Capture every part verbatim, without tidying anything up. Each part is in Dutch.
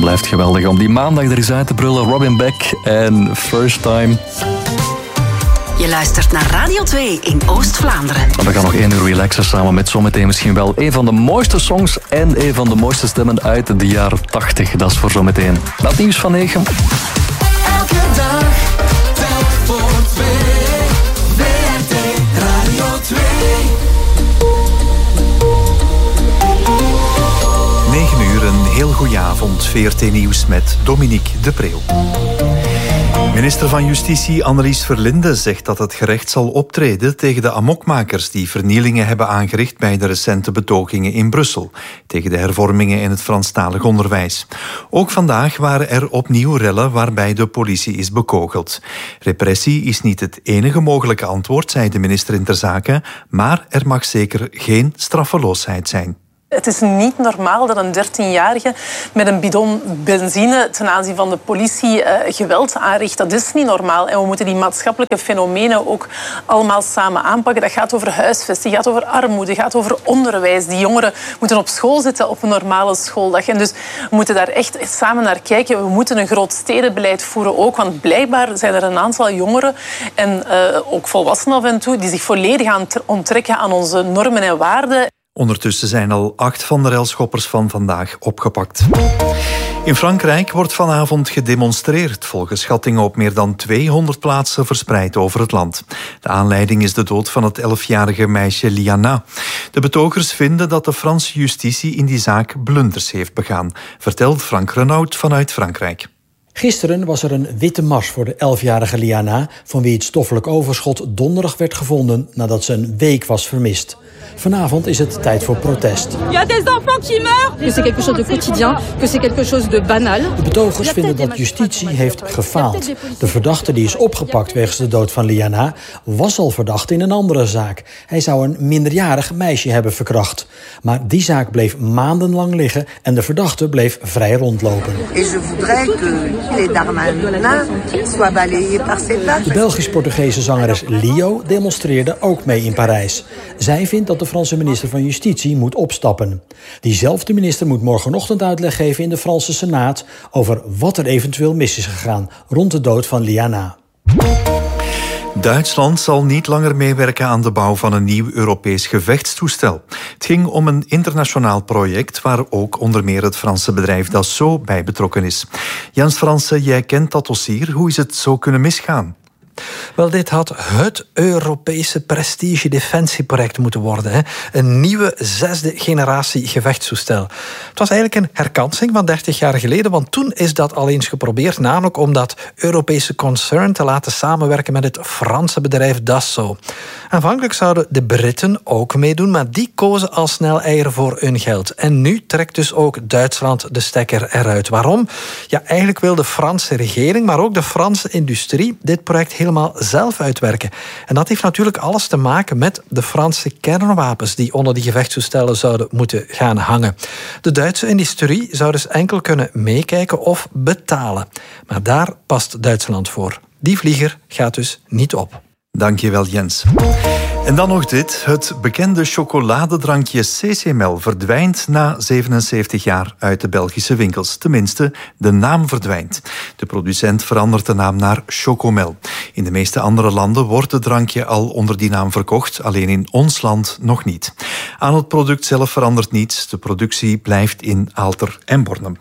blijft geweldig om die maandag er eens uit te brullen. Robin Beck en First Time. Je luistert naar Radio twee in Oost-Vlaanderen. We gaan nog één uur relaxen samen met zometeen misschien wel een van de mooiste songs en een van de mooiste stemmen uit de jaren tachtig. Dat is voor zometeen. Dat nieuws van negen. Elke dag, telk voor twee. V R T Radio twee. negen uur, een heel goede avond. V R T Nieuws met Dominique de Preeuw. Minister van Justitie Annelies Verlinde zegt dat het gerecht zal optreden tegen de amokmakers die vernielingen hebben aangericht bij de recente betogingen in Brussel, tegen de hervormingen in het Franstalig onderwijs. Ook vandaag waren er opnieuw rellen waarbij de politie is bekogeld. Repressie is niet het enige mogelijke antwoord, zei de minister in ter zake, maar er mag zeker geen straffeloosheid zijn. Het is niet normaal dat een dertienjarige met een bidon benzine ten aanzien van de politie uh, geweld aanricht. Dat is niet normaal. En we moeten die maatschappelijke fenomenen ook allemaal samen aanpakken. Dat gaat over huisvesting, gaat over armoede, gaat over onderwijs. Die jongeren moeten op school zitten op een normale schooldag. En dus we moeten daar echt samen naar kijken. We moeten een groot stedenbeleid voeren ook. Want blijkbaar zijn er een aantal jongeren en uh, ook volwassenen af en toe die zich volledig aan onttrekken aan onze normen en waarden. Ondertussen zijn al acht van de relschoppers van vandaag opgepakt. In Frankrijk wordt vanavond gedemonstreerd, volgens schattingen op meer dan tweehonderd plaatsen verspreid over het land. De aanleiding is de dood van het elfjarige meisje Liana. De betogers vinden dat de Franse justitie in die zaak blunders heeft begaan, vertelt Frank Renaud vanuit Frankrijk. Gisteren was er een witte mars voor de elfjarige Liana, van wie het stoffelijk overschot donderdag werd gevonden nadat ze een week was vermist. Vanavond is het tijd voor protest. Il y a des enfants qui meurent. Que c'est quelque chose de quotidien, que c'est quelque chose de banal. De betogers vinden dat justitie heeft gefaald. De verdachte die is opgepakt wegens de dood van Liana was al verdacht in een andere zaak. Hij zou een minderjarig meisje hebben verkracht. Maar die zaak bleef maandenlang liggen en de verdachte bleef vrij rondlopen. De Belgisch-Portugese zangeres Lio demonstreerde ook mee in Parijs. Zij vindt dat de Franse minister van Justitie moet opstappen. Diezelfde minister moet morgenochtend uitleg geven in de Franse Senaat over wat er eventueel mis is gegaan rond de dood van Liana. Duitsland zal niet langer meewerken aan de bouw van een nieuw Europees gevechtstoestel. Het ging om een internationaal project waar ook onder meer het Franse bedrijf Dassault bij betrokken is. Jens Franse, jij kent dat dossier. Hoe is het zo kunnen misgaan? Wel, dit had het Europese prestige-defensieproject moeten worden. Hè. Een nieuwe zesde generatie gevechtstoestel. Het was eigenlijk een herkansing van dertig jaar geleden, want toen is dat al eens geprobeerd, namelijk om dat Europese concern te laten samenwerken met het Franse bedrijf Dassault. Aanvankelijk zouden de Britten ook meedoen, maar die kozen al snel eieren voor hun geld. En nu trekt dus ook Duitsland de stekker eruit. Waarom? Ja, eigenlijk wil de Franse regering, maar ook de Franse industrie dit project helemaal zelf uitwerken. En dat heeft natuurlijk alles te maken met de Franse kernwapens die onder die gevechtstoestellen zouden moeten gaan hangen. De Duitse industrie zou dus enkel kunnen meekijken of betalen. Maar daar past Duitsland voor. Die vlieger gaat dus niet op. Dankjewel, Jens. En dan nog dit. Het bekende chocoladedrankje Cécémel verdwijnt na zevenenzeventig jaar uit de Belgische winkels. Tenminste, de naam verdwijnt. De producent verandert de naam naar Chocomel. In de meeste andere landen wordt het drankje al onder die naam verkocht, alleen in ons land nog niet. Aan het product zelf verandert niets. De productie blijft in Aalter en Bornem.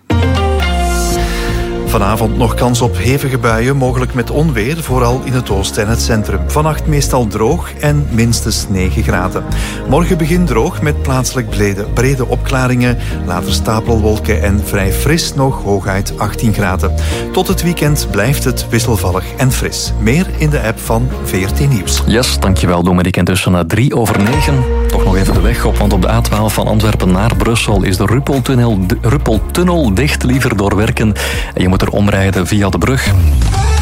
Vanavond nog kans op hevige buien, mogelijk met onweer, vooral in het oosten en het centrum. Vannacht meestal droog en minstens negen graden. Morgen begint droog met plaatselijk brede, brede opklaringen, later stapelwolken en vrij fris nog, hooguit achttien graden. Tot het weekend blijft het wisselvallig en fris. Meer in de app van V R T Nieuws. Yes, dankjewel Dominique. Intussen na drie over negen. Toch nog even de weg op, want op de A twaalf van Antwerpen naar Brussel is de Ruppeltunnel, de Ruppeltunnel dicht, liever doorwerken. En je moet er omrijden via de brug.